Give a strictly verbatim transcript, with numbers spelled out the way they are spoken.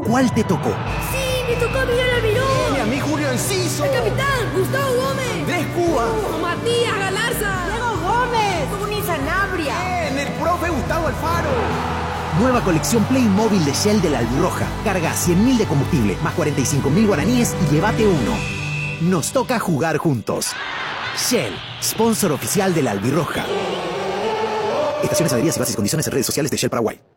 ¿Cuál te tocó? ¡Sí! ¡Me tocó a Miguel Almirón! ¡Y a mí Julio Enciso! ¡El capitán! ¡Gustavo Gómez! ¡Andrés Cuba! ¡Oh, Matías Galarza! ¡Diego Gómez! ¡Tony Sanabria! ¡Bien! ¡El profe Gustavo Alfaro! Nueva colección Playmobil de Shell de la Albirroja. Carga cien mil de combustible, más cuarenta y cinco mil guaraníes y llévate uno. Nos toca jugar juntos. Shell, sponsor oficial de la Albirroja. Estaciones, adheridas y bases y condiciones en redes sociales de Shell Paraguay.